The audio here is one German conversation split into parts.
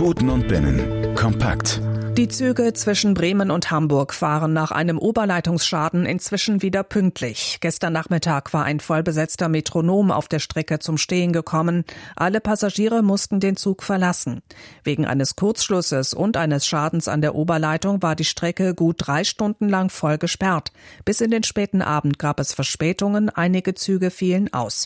Buten und Binnen. Kompakt. Die Züge zwischen Bremen und Hamburg fahren nach einem Oberleitungsschaden inzwischen wieder pünktlich. Gestern Nachmittag war ein vollbesetzter Metronom auf der Strecke zum Stehen gekommen. Alle Passagiere mussten den Zug verlassen. Wegen eines Kurzschlusses und eines Schadens an der Oberleitung war die Strecke gut 3 Stunden lang voll gesperrt. Bis in den späten Abend gab es Verspätungen, einige Züge fielen aus.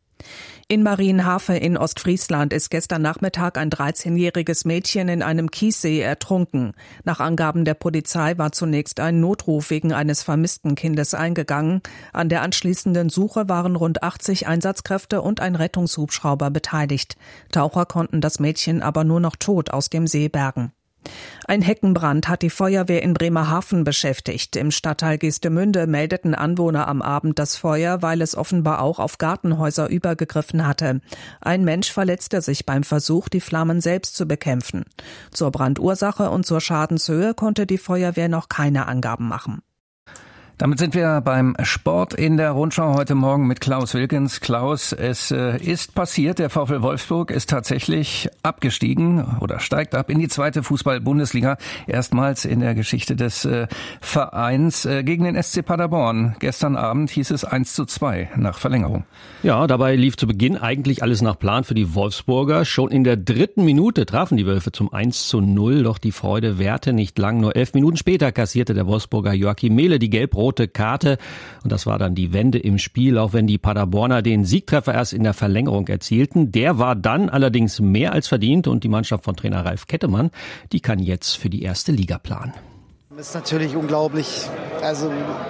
In Marienhafe in Ostfriesland ist gestern Nachmittag ein 13-jähriges Mädchen in einem Kiessee ertrunken. Nach Angaben der Polizei war zunächst ein Notruf wegen eines vermissten Kindes eingegangen. An der anschließenden Suche waren rund 80 Einsatzkräfte und ein Rettungshubschrauber beteiligt. Taucher konnten das Mädchen aber nur noch tot aus dem See bergen. Ein Heckenbrand hat die Feuerwehr in Bremerhaven beschäftigt. Im Stadtteil Geestemünde meldeten Anwohner am Abend das Feuer, weil es offenbar auch auf Gartenhäuser übergegriffen hatte. Ein Mensch verletzte sich beim Versuch, die Flammen selbst zu bekämpfen. Zur Brandursache und zur Schadenshöhe konnte die Feuerwehr noch keine Angaben machen. Damit sind wir beim Sport in der Rundschau heute Morgen mit Klaus Wilkens. Klaus, es ist passiert, der VfL Wolfsburg ist tatsächlich abgestiegen oder steigt ab in die 2. Fußball-Bundesliga. Erstmals in der Geschichte des Vereins gegen den SC Paderborn. Gestern Abend hieß es 1:2 nach Verlängerung. Ja, dabei lief zu Beginn eigentlich alles nach Plan für die Wolfsburger. Schon in der 3. Minute trafen die Wölfe zum 1:0, doch die Freude währte nicht lang. Nur 11 Minuten später kassierte der Wolfsburger Joachim Mehle die gelb-rote Karte und das war dann die Wende im Spiel, auch wenn die Paderborner den Siegtreffer erst in der Verlängerung erzielten. Der war dann allerdings mehr als verdient und die Mannschaft von Trainer Ralf Kettemann, die kann jetzt für die 1. Liga planen. Das ist natürlich unglaublich, also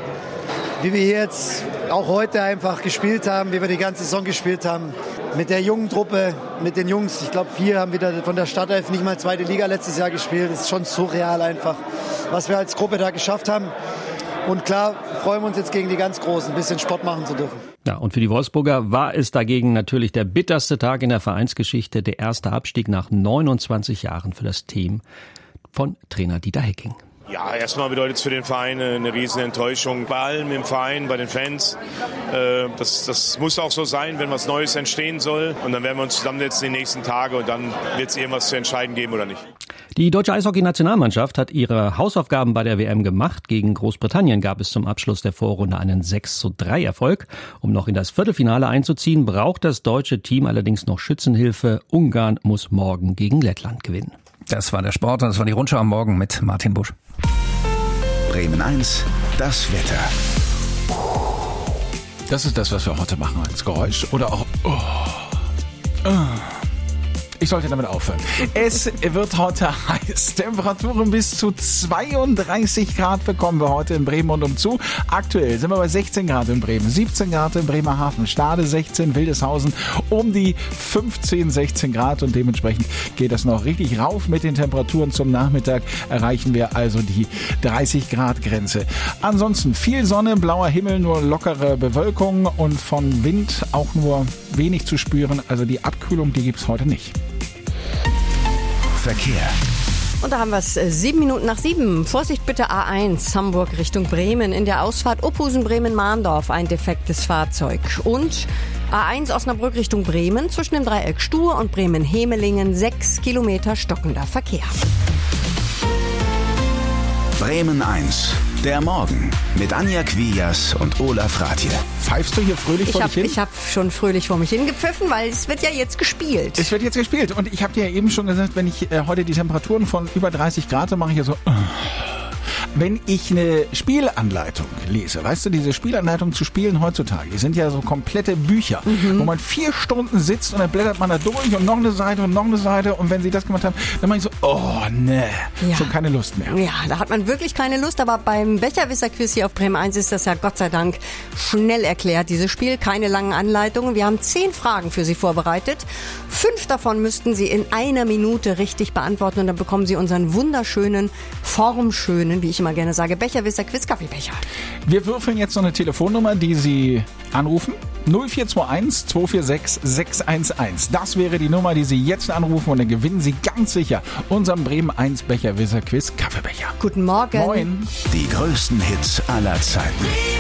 wie wir jetzt auch heute einfach gespielt haben, wie wir die ganze Saison gespielt haben. Mit der jungen Truppe, mit den Jungs, ich glaube 4 haben wieder von der Startelf nicht mal 2. Liga letztes Jahr gespielt. Das ist schon surreal einfach, was wir als Gruppe da geschafft haben. Und klar, freuen wir uns jetzt gegen die ganz Großen, ein bisschen Sport machen zu dürfen. Ja, und für die Wolfsburger war es dagegen natürlich der bitterste Tag in der Vereinsgeschichte, der erste Abstieg nach 29 Jahren für das Team von Trainer Dieter Hecking. Ja, erstmal bedeutet es für den Verein eine riesen Enttäuschung. Bei allem im Verein, bei den Fans. Das muss auch so sein, wenn was Neues entstehen soll. Und dann werden wir uns zusammensetzen die nächsten Tage und dann wird es irgendwas zu entscheiden geben oder nicht. Die deutsche Eishockey-Nationalmannschaft hat ihre Hausaufgaben bei der WM gemacht. Gegen Großbritannien gab es zum Abschluss der Vorrunde einen 6:3-Erfolg. Um noch in das Viertelfinale einzuziehen, braucht das deutsche Team allerdings noch Schützenhilfe. Ungarn muss morgen gegen Lettland gewinnen. Das war der Sport und das war die Rundschau am Morgen mit Martin Busch. Bremen 1, das Wetter. Das ist das, was wir heute machen als Geräusch. Oder auch... Ich sollte damit aufhören. Es wird heute heiß. Temperaturen bis zu 32 Grad bekommen wir heute in Bremen und umzu. Aktuell sind wir bei 16 Grad in Bremen, 17 Grad in Bremerhaven, Stade 16, Wildeshausen um die 15, 16 Grad und dementsprechend geht das noch richtig rauf mit den Temperaturen. Zum Nachmittag erreichen wir also die 30 Grad Grenze. Ansonsten viel Sonne, blauer Himmel, nur lockere Bewölkung und von Wind auch nur wenig zu spüren. Also die Abkühlung, die gibt's heute nicht. Verkehr. Und da haben wir es 7 Minuten nach 7. Vorsicht bitte A1 Hamburg Richtung Bremen. In der Ausfahrt Opphusen-Bremen-Mahndorf ein defektes Fahrzeug. Und A1 Osnabrück Richtung Bremen zwischen dem Dreieck Stur und Bremen-Hemelingen 6 Kilometer stockender Verkehr. Bremen 1, der Morgen mit Anja Quias und Olaf Rathje. Pfeifst du hier fröhlich vor dich hin? Ich habe schon fröhlich vor mich hingepfiffen, weil es wird ja jetzt gespielt. Es wird jetzt gespielt und ich habe dir ja eben schon gesagt, wenn ich heute die Temperaturen von über 30 Grad, dann mache ich ja so... Wenn ich eine Spielanleitung lese, weißt du, diese Spielanleitung zu spielen heutzutage, die sind ja so komplette Bücher, wo man 4 Stunden sitzt und dann blättert man da durch und noch eine Seite und noch eine Seite und wenn sie das gemacht haben, dann mache ich so, oh ne, schon keine Lust mehr. Ja, da hat man wirklich keine Lust, aber beim Becherwisser-Quiz hier auf Bremen 1 ist das ja Gott sei Dank schnell erklärt, dieses Spiel, keine langen Anleitungen. Wir haben 10 Fragen für Sie vorbereitet. 5 davon müssten Sie in 1 Minute richtig beantworten und dann bekommen Sie unseren wunderschönen, formschönen, wie ich immer gerne sage, Becherwisser Quiz Kaffeebecher. Wir würfeln jetzt noch eine Telefonnummer, die Sie anrufen. 0421 246 611. Das wäre die Nummer, die Sie jetzt anrufen und dann gewinnen Sie ganz sicher unseren Bremen 1 Becherwisser Quiz Kaffeebecher. Guten Morgen. Moin. Die größten Hits aller Zeiten.